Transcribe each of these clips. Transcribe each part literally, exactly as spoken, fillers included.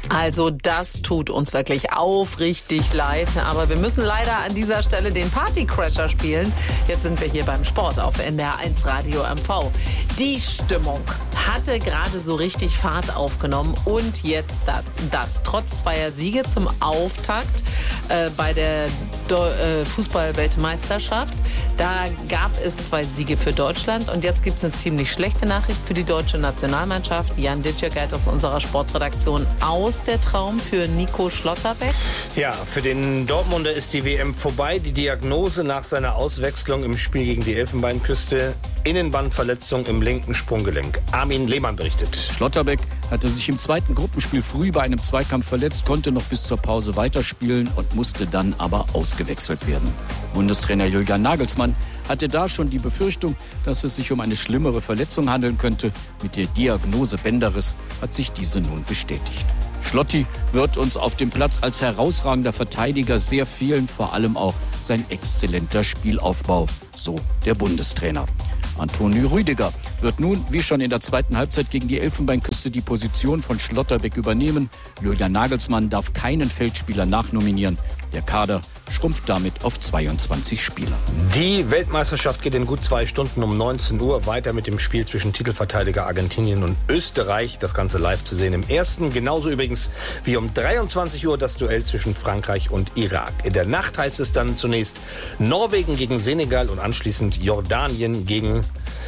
Also das tut uns wirklich aufrichtig leid, aber wir müssen leider an dieser Stelle den Partycrasher spielen. Jetzt sind wir hier beim Sport auf N D R eins Radio M V. Die Stimmung hatte gerade so richtig Fahrt aufgenommen und jetzt das. das. Trotz zweier Siege zum Auftakt äh, bei der Do- äh, Fußball-Weltmeisterschaft. Da gab es zwei Siege für Deutschland und jetzt gibt es eine ziemlich schlechte Nachricht für die deutsche Nationalmannschaft. Jan Ditjak aus unserer Sportredaktion aus. Der Traum für Nico Schlotterbeck? Ja, für den Dortmunder ist die W M vorbei. Die Diagnose nach seiner Auswechslung im Spiel gegen die Elfenbeinküste: Innenbandverletzung im linken Sprunggelenk. Armin Lehmann berichtet. Schlotterbeck hatte sich im zweiten Gruppenspiel früh bei einem Zweikampf verletzt, konnte noch bis zur Pause weiterspielen und musste dann aber ausgewechselt werden. Bundestrainer Julian Nagelsmann hatte da schon die Befürchtung, dass es sich um eine schlimmere Verletzung handeln könnte. Mit der Diagnose Bänderriss hat sich diese nun bestätigt. Schlotti wird uns auf dem Platz als herausragender Verteidiger sehr fehlen, vor allem auch sein exzellenter Spielaufbau, so der Bundestrainer. Antonio Rüdiger wird nun, wie schon in der zweiten Halbzeit gegen die Elfenbeinküste, die Position von Schlotterbeck übernehmen. Julian Nagelsmann darf keinen Feldspieler nachnominieren. Der Kader schrumpft damit auf zweiundzwanzig Spieler. Die Weltmeisterschaft geht in gut zwei Stunden um neunzehn Uhr weiter mit dem Spiel zwischen Titelverteidiger Argentinien und Österreich. Das Ganze live zu sehen im ersten. Genauso übrigens wie um dreiundzwanzig Uhr das Duell zwischen Frankreich und Irak. In der Nacht heißt es dann zunächst Norwegen gegen Senegal und anschließend Jordanien gegen...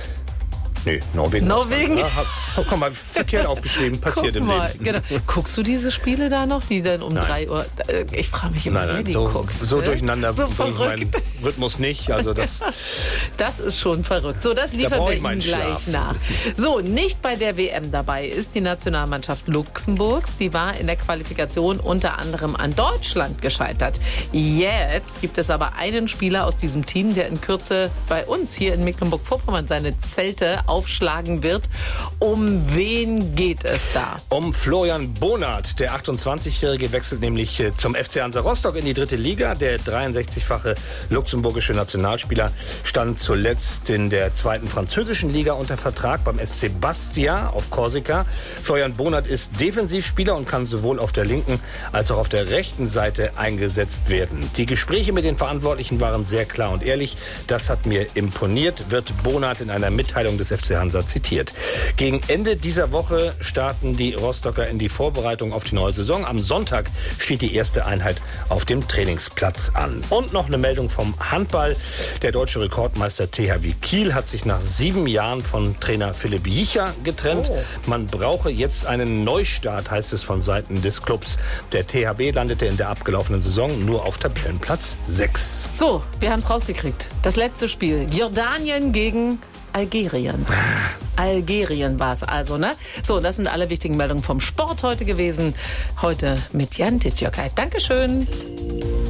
Nee, Norwegen. Norwegen? Ja, hab, hab, komm mal, verkehrt aufgeschrieben, passiert Guck im mal, Leben. Genau. Guckst du diese Spiele da noch, die dann um drei Uhr... Ich frage mich immer, nein, nein, wer die so, guckt. so ne? durcheinander so bringe ich meinen Rhythmus nicht. Also das, das ist schon verrückt. So, das liefern wir Ihnen gleich Schlaf. nach. So, nicht bei der W M dabei ist die Nationalmannschaft Luxemburgs. Die war in der Qualifikation unter anderem an Deutschland gescheitert. Jetzt gibt es aber einen Spieler aus diesem Team, der in Kürze bei uns hier in Mecklenburg-Vorpommern seine Zelte aufschlagen wird. Um wen geht es da? Um Florian Bonat. Der achtundzwanzigjährige wechselt nämlich zum F C Hansa Rostock in die dritte Liga. Der dreiundsechzigfache luxemburgische Nationalspieler stand zuletzt in der zweiten französischen Liga unter Vertrag beim S C Bastia auf Korsika. Florian Bonat ist Defensivspieler und kann sowohl auf der linken als auch auf der rechten Seite eingesetzt werden. Die Gespräche mit den Verantwortlichen waren sehr klar und ehrlich. Das hat mir imponiert, wird Bonat in einer Mitteilung des F C Hansa zitiert. Gegen Ende dieser Woche starten die Rostocker in die Vorbereitung auf die neue Saison. Am Sonntag steht die erste Einheit auf dem Trainingsplatz an. Und noch eine Meldung vom Handball. Der deutsche Rekordmeister T H W Kiel hat sich nach sieben Jahren von Trainer Philipp Jicha getrennt. Oh. Man brauche jetzt einen Neustart, heißt es von Seiten des Clubs. Der T H W landete in der abgelaufenen Saison nur auf Tabellenplatz sechs. So, wir haben es rausgekriegt. Das letzte Spiel. Jordanien gegen Algerien. Algerien war es also, ne? So, das sind alle wichtigen Meldungen vom Sport heute gewesen. Heute mit Jan Ditjak. Dankeschön.